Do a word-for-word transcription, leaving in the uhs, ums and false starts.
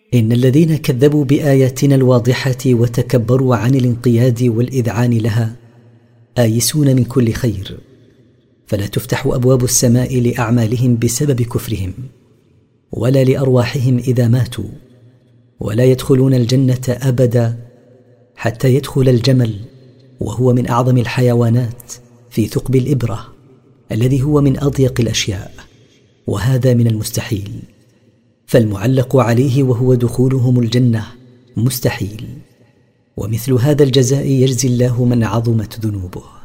إن الذين كذبوا بآياتنا الواضحة وتكبروا عن الانقياد والإذعان لها آيسون من كل خير، فلا تفتح أبواب السماء لأعمالهم بسبب كفرهم ولا لأرواحهم إذا ماتوا، ولا يدخلون الجنة أبدا حتى يدخل الجمل، وهو من أعظم الحيوانات، في ثقب الإبرة الذي هو من أضيق الأشياء، وهذا من المستحيل، فالمعلق عليه وهو دخولهم الجنة مستحيل. ومثل هذا الجزاء يجزي الله من عظمت ذنوبه.